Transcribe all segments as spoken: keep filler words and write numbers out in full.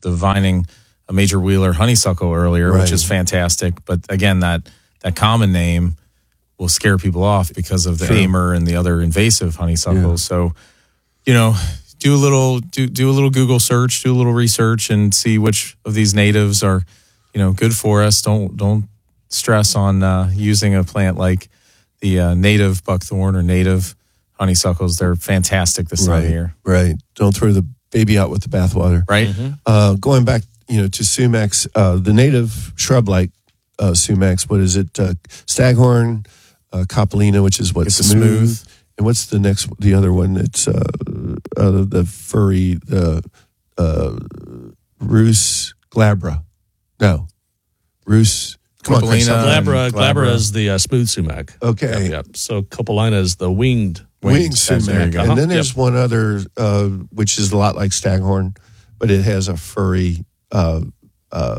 the vining a major wheeler honeysuckle earlier, Right. which is fantastic. But again, that that common name will scare people off because of the Sure. Amer and the other invasive honeysuckles. Yeah. So, you know, do a little do do a little Google search, do a little research, and see which of these natives are, you know, good for us. Don't don't stress on uh, using a plant like the uh, native buckthorn or native honeysuckles. They're fantastic this right, time of year. Right. Don't throw the baby out with the bathwater. Right. Mm-hmm. Uh, going back, you know, to sumacs, uh, the native shrub-like uh, sumacs. What is it? Uh, staghorn, uh, coppolina, which is what It's a smooth. smooth. And what's the next? The other one? It's uh, uh, the furry, the uh, Rus glabra. No, Rus. Come on, Chris. Coppolina. Glabra, and glabra glabra. is the uh, smooth sumac. Okay. Yep, yep. So Coppolina is the winged. Wing Winged, there you sumac. go. And then Uh-huh. there's Yep. one other, uh, which is a lot like staghorn, but it has a furry uh, uh,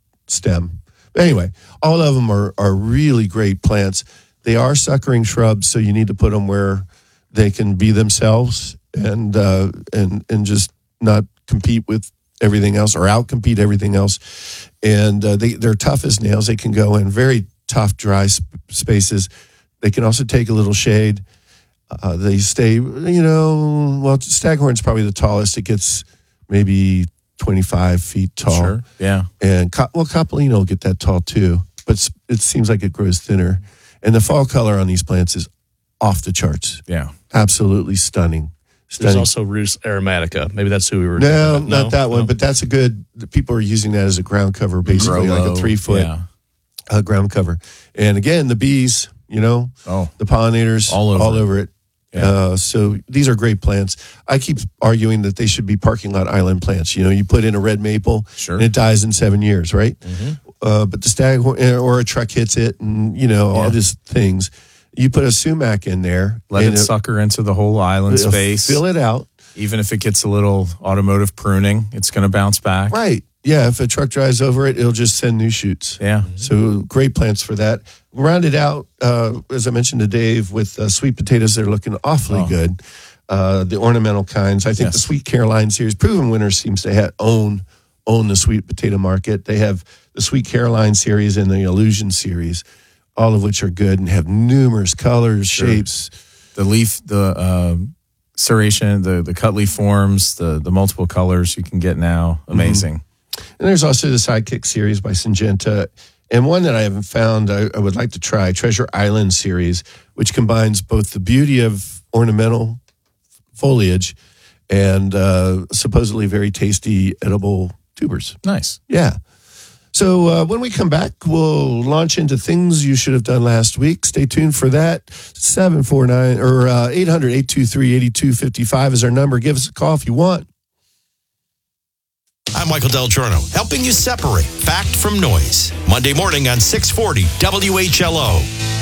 stem. Anyway, all of them are, are really great plants. They are suckering shrubs, so you need to put them where they can be themselves and uh, and and just not compete with everything else or outcompete everything else. And uh, they, they're tough as nails. They can go in very tough, dry sp- spaces. They can also take a little shade. Uh, they stay, you know, well, staghorn's probably the tallest. It gets maybe twenty-five feet tall. Sure. Yeah. And, co- well, coppolina will get that tall too, but s- it seems like it grows thinner. And the fall color on these plants is off the charts. Yeah. Absolutely stunning. There's Stunning. also Rus aromatica. Maybe that's who we were. No, thinking of. not that one, No? but that's a good, the people are using that as a ground cover, basically, Grow like low. a three foot Yeah. uh, ground cover. And again, the bees, you know, Oh. the pollinators All over all it. over it. Yeah. Uh, so these are great plants. I keep arguing that they should be parking lot island plants. You know, you put in a red maple Sure. and it dies in seven years, right? Mm-hmm. Uh, but the staghorn or a truck hits it, and you know all Yeah. these things. You put a sumac in there, Let and it sucker into the whole island it'll space. fill it out. Even if it gets a little automotive pruning, it's going to bounce back. Right? Yeah. If a truck drives over it, it'll just send new shoots. Yeah. So great plants for that. Rounded out, uh, as I mentioned to Dave, with uh, sweet potatoes. They're looking awfully Oh. good. Uh, the ornamental kinds. I think Yes. the Sweet Caroline series, Proven Winner seems to have, own own the sweet potato market. They have the Sweet Caroline series and the Illusion series, all of which are good and have numerous colors, Sure. shapes. The leaf, the uh, serration, the the cut leaf forms, the the multiple colors you can get now. Amazing. And there's also the Sidekick series by Syngenta. And one that I haven't found, I, I would like to try, Treasure Island series, which combines both the beauty of ornamental foliage and uh, supposedly very tasty edible tubers. Nice. Yeah. So uh, when we come back, we'll launch into things you should have done last week. Stay tuned for that. seven four nine or uh, eight hundred, eight two three, eight two five five is our number. Give us a call if you want. I'm Michael Del Giorno, helping you separate fact from noise. Monday morning on six forty W H L O.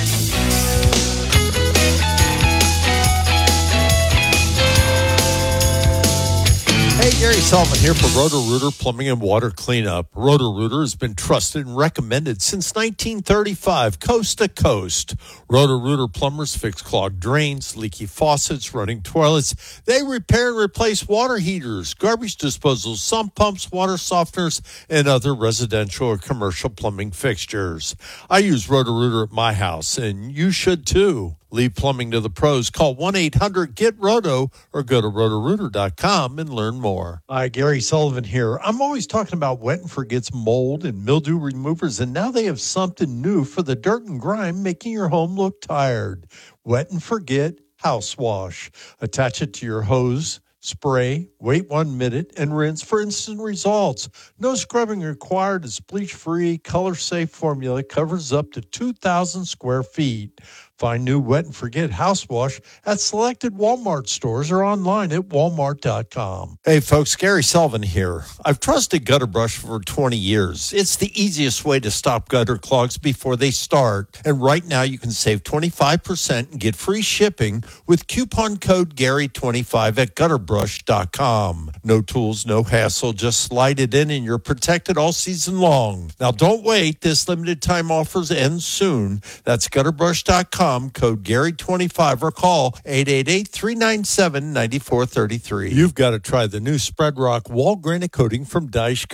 Hey, Gary Sullivan here for Roto-Rooter Plumbing and Water Cleanup. Roto-Rooter has been trusted and recommended since nineteen thirty-five, coast to coast. Roto-Rooter plumbers fix clogged drains, leaky faucets, running toilets. They repair and replace water heaters, garbage disposals, sump pumps, water softeners, and other residential or commercial plumbing fixtures. I use Roto-Rooter at my house, and you should too. Leave plumbing to the pros. Call one eight hundred get roto or go to roto rooter dot com and learn more. Hi, Gary Sullivan here. I'm always talking about Wet and Forget's mold and mildew removers, and now they have something new for the dirt and grime, making your home look tired. Wet and Forget House Wash. Attach it to your hose, spray, wait one minute, and rinse for instant results. No scrubbing required. It's bleach-free, color-safe formula. Covers up to two thousand square feet. Find new Wet and Forget House Wash at selected Walmart stores or online at walmart dot com. Hey, folks, Gary Sullivan here. I've trusted Gutter Brush for twenty years. It's the easiest way to stop gutter clogs before they start. And right now, you can save twenty-five percent and get free shipping with coupon code Gary twenty-five at gutter brush dot com. No tools, no hassle. Just slide it in and you're protected all season long. Now, don't wait. This limited time offers end soon. That's gutter brush dot com. Code Gary twenty-five or call eight eight eight, three nine seven, nine four three three. You've got to try the new Spread Rock Wall Granite Coating from Daesh